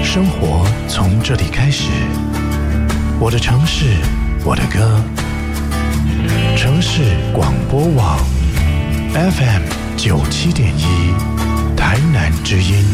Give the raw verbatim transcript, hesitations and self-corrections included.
生活从这里开始，我的城市，我的歌。城市广播网 F M 九七点一，台南之音。